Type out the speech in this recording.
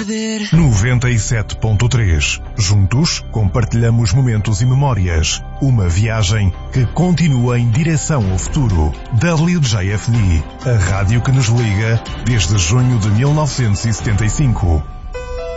perder. 97.3. Juntos compartilhamos momentos e memórias. Uma viagem que continua em direção ao futuro. WJFD, a rádio que nos liga desde junho de 1975.